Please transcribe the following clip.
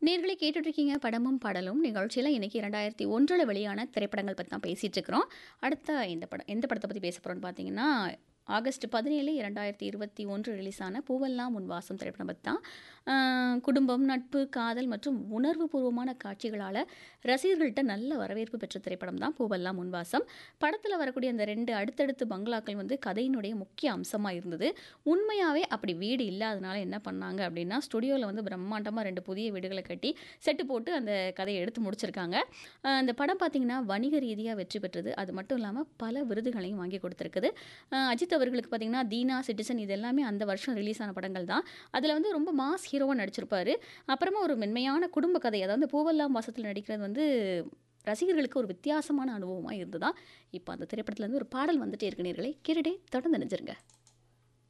நேர்களே கேட்டுட்ருக்கீங்க படமும் பாடலும் நிகழ்ச்சியில் இன்றைக்கி 2001 வெளியான திரைப்படங்கள் பற்றி தான் பேசிகிட்டு இருக்கிறோம். அடுத்த இந்த படம் எந்த படத்தை பற்றி பேச போகிறோம்னு பார்த்தீங்கன்னா, ஆகஸ்ட் 17 2021 ரிலீஸான பூவெல்லாம் உன் வாசம் திரைப்படம் பற்றி தான். குடும்பம், நட்பு, காதல் மற்றும் உணர்வு பூர்வமான காட்சிகளால் ரசிகர்கள்ட்ட நல்ல வரவேற்பு பெற்ற திரைப்படம் தான் பூவெல்லாம் உன் வாசம். படத்தில் வரக்கூடிய அந்த 2 அடுத்தடுத்து பங்களாக்கள் வந்து கதையினுடைய முக்கிய அம்சமாக இருந்தது. உண்மையாகவே அப்படி வீடு இல்லாதனால என்ன பண்ணாங்க அப்படின்னா, ஸ்டுடியோவில் வந்து பிரம்மாண்டமாக 2 புதிய வீடுகளை கட்டி செட்டு போட்டு அந்த கதையை எடுத்து முடிச்சிருக்காங்க. அந்த படம் பார்த்திங்கன்னா வணிக ரீதியாக வெற்றி பெற்றது. அது மட்டும் இல்லாமல் பல விருதுகளையும் வாங்கி கொடுத்துருக்குது. அஜித் அவர்களுக்கு பார்த்திங்கன்னா தீனா, சிட்டிசன் இது எல்லாமே அந்த வருஷம் ரிலீஸ் ஆன படங்கள் தான். அதில் வந்து ரொம்ப மாஸ் ஹீரோவாக நடிச்சிருப்பாரு. அப்புறமா ஒரு மென்மையான குடும்ப கதை, அதாவது பூவெல்லாம் வாசத்தில் நடிக்கிறது வந்து ரசிகர்களுக்கு ஒரு வித்தியாசமான அனுபவமாக இருந்ததா. இப்போ அந்த திரைப்படத்தில் வந்து ஒரு பாடல் வந்துட்டே இருக்கு நேயர்களே, கேட்டுட்டே தொடர்ந்து நினைச்சிருங்க.